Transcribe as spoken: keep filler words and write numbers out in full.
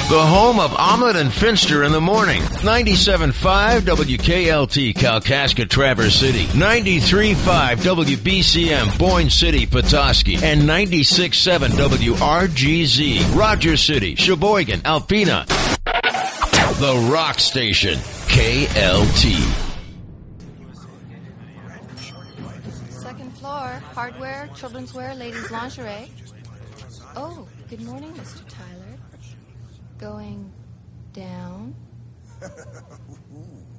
The home of Omelet and Finster in the morning. ninety-seven point five W K L T, Kalkaska, Traverse City. ninety-three point five W B C M, Boyne City, Petoskey. And ninety-six point seven W R G Z, Rogers City, Sheboygan, Alpena. The Rock Station, K L T. Second floor, hardware, children's wear, ladies' lingerie. Oh, good morning, Mister Tyler. Going down.